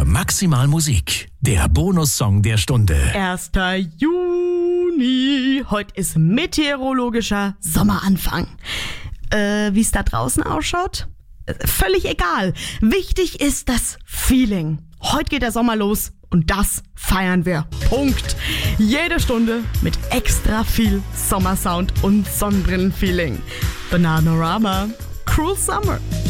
für Maximal Musik. Der Bonussong der Stunde. 1. Juni. Heute ist meteorologischer Sommeranfang. Wie es da draußen ausschaut? Völlig egal. Wichtig ist das Feeling. Heute geht der Sommer los und das feiern wir. Punkt. Jede Stunde mit extra viel Sommersound und Sonnenbrillenfeeling. Bananarama. Cruel Summer.